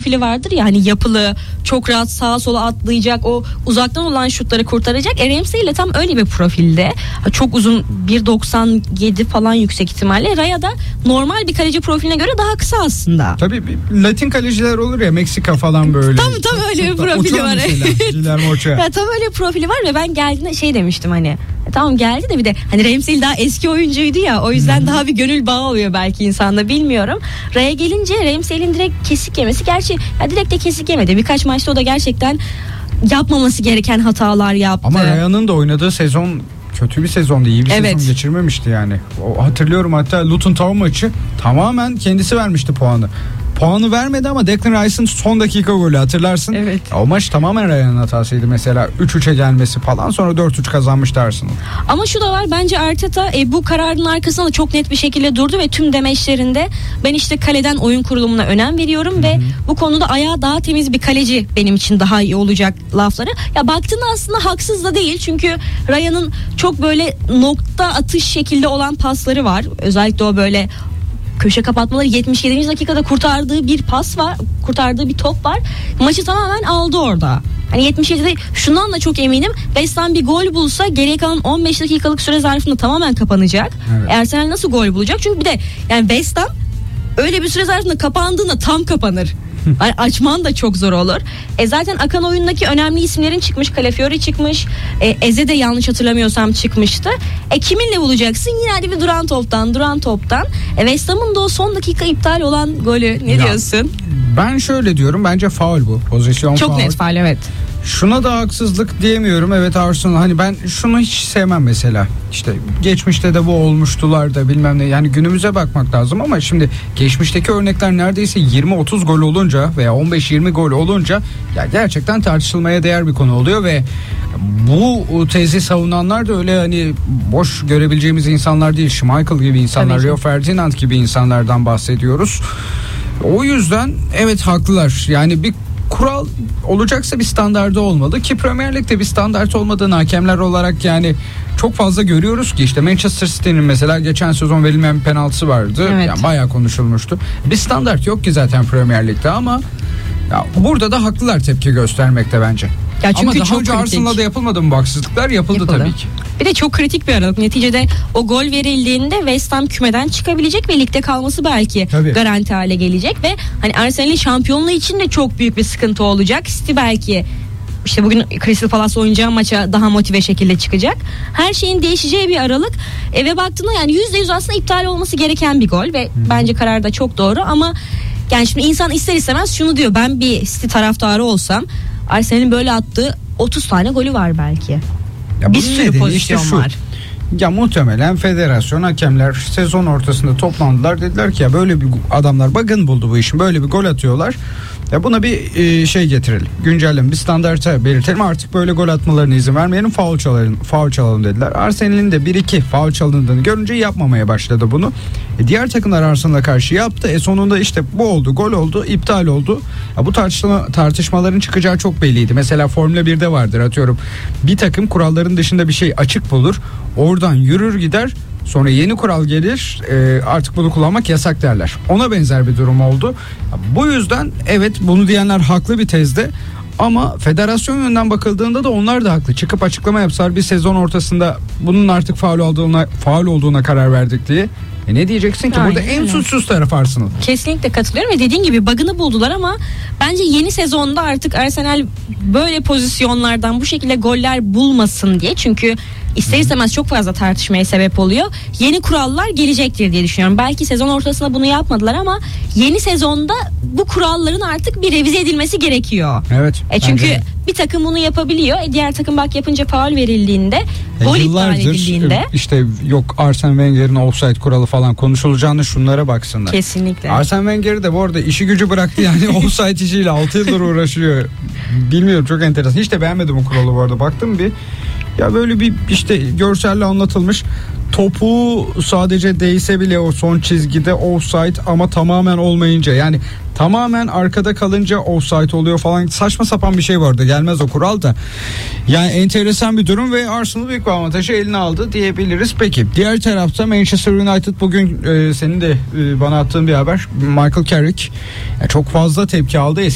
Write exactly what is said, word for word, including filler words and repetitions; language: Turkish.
profili vardır ya, hani yapılı, çok rahat sağa sola atlayacak, o uzaktan olan şutları kurtaracak. E, Ramsey ile tam öyle bir profilde. Çok uzun, bir doksan yedi falan yüksek ihtimalle. Raya da normal bir kaleci profiline göre daha kısa aslında. Tabii Latin kaleciler olur ya, Meksika falan böyle. Tam tam öyle bir profili var. Ya tam öyle bir profili var ve ben geldiğinde şey demiştim, hani e, tamam geldi de bir de hani Ramsey daha eski oyuncuydu ya, o yüzden hmm. daha bir gönül bağı oluyor belki insanda, bilmiyorum. Raya gelince Ramsey'in direkt kesik yemesi, gerçi ya direkt de kesik yemedi. Birkaç maçta o da gerçekten yapmaması gereken hatalar yaptı. Ama Raya'nın da oynadığı sezon kötü bir sezondu. İyi bir evet. sezon geçirmemişti yani. O, hatırlıyorum, hatta Luton Town maçı tamamen kendisi vermişti puanı. Puanı vermedi ama Declan Rice'ın son dakika golü, hatırlarsın. Evet. O maç tamamen Ryan'ın hatasıydı mesela. üç üçe gelmesi falan, sonra dört üç kazanmıştı Arsenal. Ama şu da var, bence Arteta e, bu kararın arkasında da çok net bir şekilde durdu ve tüm demeçlerinde ben işte kaleden oyun kurulumuna önem veriyorum Hı-hı. ve bu konuda ayağı daha temiz bir kaleci benim için daha iyi olacak lafları. Ya baktığında aslında haksız da değil, çünkü Ryan'ın çok böyle nokta atış şekilde olan pasları var. Özellikle o böyle köşe kapatmaları, yetmiş yedinci dakikada kurtardığı bir pas var, kurtardığı bir top var. Maçı tamamen aldı orada. Hani yetmiş yedide şundan da çok eminim. West Ham bir gol bulsa geriye kalan on beş dakikalık süre zarfında tamamen kapanacak. Evet. Arsenal nasıl gol bulacak? Çünkü bir de yani West Ham öyle bir süre zarfında kapandığında tam kapanır. Yani açman da çok zor olur. E zaten akan oyundaki önemli isimlerin çıkmış. Calafiori çıkmış. E, Eze de yanlış hatırlamıyorsam çıkmıştı. E kiminle bulacaksın? Yine hadi bir duran toptan, duran toptan. E West Ham'ın da o son dakika iptal olan golü, ne ya, diyorsun? Ben şöyle diyorum. Bence faul bu. Pozisyon çok faul. net faul, evet. Şuna da haksızlık diyemiyorum. Evet, Arsenal, hani ben şunu hiç sevmem mesela. İşte geçmişte de bu olmuştular da bilmem ne. Yani günümüze bakmak lazım ama şimdi geçmişteki örnekler neredeyse yirmi otuz gol olunca veya on beş yirmi gol olunca ya gerçekten tartışılmaya değer bir konu oluyor ve bu tezi savunanlar da öyle hani boş görebileceğimiz insanlar değil. Schmeichel gibi insanlar, Rio Ferdinand gibi insanlardan bahsediyoruz. O yüzden evet, haklılar. Yani bir kural olacaksa bir standardı olmalı ki Premier Lig'de bir standart olmadığını hakemler olarak yani çok fazla görüyoruz ki işte Manchester City'nin mesela geçen sezon verilmeyen bir penaltısı vardı. Evet. Yani bayağı konuşulmuştu. Bir standart yok ki zaten Premier Lig'de ama ya burada da haklılar tepki göstermekte bence. Ya çünkü ama daha çok önce kritik. Arsenal'da da yapılmadı mı bu haksızlıklar? Yapıldı, Yapıldı tabii ki. Bir de çok kritik bir aralık. Neticede o gol verildiğinde West Ham kümeden çıkabilecek ve ligde kalması belki tabii garanti hale gelecek ve hani Arsenal'in şampiyonluğu için de çok büyük bir sıkıntı olacak. City belki işte bugün Crystal Palace oynayacağı maça daha motive şekilde çıkacak. Her şeyin değişeceği bir aralık. E ve baktığında yani yüzde yüz aslında iptal olması gereken bir gol ve hmm. bence karar da çok doğru ama yani şimdi insan ister istemez şunu diyor, ben bir City taraftarı olsam Arsenal'in böyle attığı otuz tane golü var belki. Ya bir sürü pozisyon işte var. Ya muhtemelen federasyon, hakemler sezon ortasında toplandılar, dediler ki ya böyle bir adamlar bug'ın buldu bu işin, böyle bir gol atıyorlar. Ya buna bir e, şey getirelim, güncelleyelim, bir standarta belirtelim, artık böyle gol atmalarına izin vermeyelim, faul çalalım, faul çalalım dediler. Arsenal'in de bir iki faul çalındığını görünce yapmamaya başladı bunu. E, diğer takımlar Arsenal'a karşı yaptı. E sonunda işte bu oldu, gol oldu, iptal oldu. Ya bu tartışma, tartışmaların çıkacağı çok belliydi. Mesela Formula birde vardır, atıyorum. Bir takım kuralların dışında bir şey açık bulur, oradan yürür gider. Sonra yeni kural gelir, e, artık bunu kullanmak yasak derler. Ona benzer bir durum oldu. Bu yüzden evet, bunu diyenler haklı bir tezde. Ama federasyon yönünden bakıldığında da onlar da haklı. Çıkıp açıklama yapsalar bir sezon ortasında bunun artık faul olduğuna, faul olduğuna karar verdik diye. E ne diyeceksin ki? Aynen, burada en suçsuz taraf Arsenal. Kesinlikle katılıyorum ve dediğin gibi bug'ını buldular ama bence yeni sezonda artık Arsenal böyle pozisyonlardan bu şekilde goller bulmasın diye, çünkü ister istemez çok fazla tartışmaya sebep oluyor. Yeni kurallar gelecektir diye düşünüyorum. Belki sezon ortasında bunu yapmadılar ama yeni sezonda bu kuralların artık bir revize edilmesi gerekiyor. Evet. E çünkü bence bir takım bunu yapabiliyor. E diğer takım bak yapınca faul verildiğinde, e gol iptal edildiğinde. İşte yok Arsene Wenger'in offside kuralı falan konuşulacağını şunlara baksınlar. Kesinlikle. Arsene Wenger de bu arada işi gücü bıraktı yani offside işiyle altı yıldır uğraşıyor. Bilmiyorum, çok enteresan. Hiç de beğenmedim o kuralı bu arada. Baktım bir. Ya böyle bir işte görselle anlatılmış. Topu sadece değse bile o son çizgide offside ama tamamen olmayınca, yani tamamen arkada kalınca offside oluyor falan, saçma sapan bir şey vardı. Gelmez o kural da. Yani enteresan bir durum ve Arsenal büyük bir avantajı eline aldı diyebiliriz. Peki diğer tarafta Manchester United bugün e, senin de e, bana attığın bir haber, Michael Carrick yani çok fazla tepki aldı.